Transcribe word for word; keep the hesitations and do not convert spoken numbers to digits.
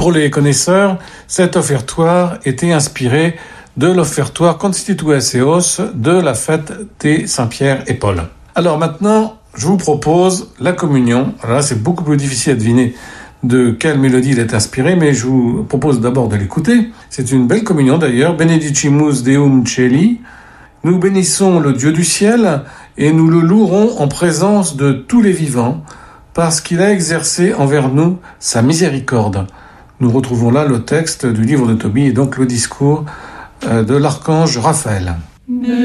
Pour les connaisseurs, cet offertoire était inspiré de l'offertoire Constitues Eos de la fête des Saint-Pierre et Paul. Alors maintenant, je vous propose la communion. Alors là, c'est beaucoup plus difficile à deviner de quelle mélodie il est inspiré, mais je vous propose d'abord de l'écouter. C'est une belle communion d'ailleurs. Benedicimus Deum Celi. Nous bénissons le Dieu du ciel et nous le louerons en présence de tous les vivants parce qu'il a exercé envers nous sa miséricorde. Nous retrouvons là le texte du livre de Tobie et donc le discours de l'archange Raphaël.